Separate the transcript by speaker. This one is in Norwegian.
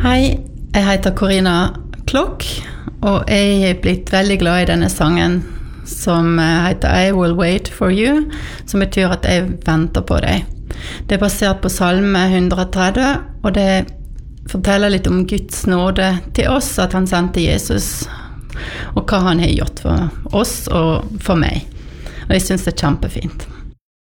Speaker 1: Hei, jeg heter Corina Klokk, og jeg er blitt veldig glad i denne sangen som heter I Will Wait For You, som betyr at jeg venter på deg. Det er basert på Salme 130, og det forteller litt om Guds nåde til oss, at han sendte Jesus, og hva han har gjort for oss og for meg. Og jeg synes det er kjempefint.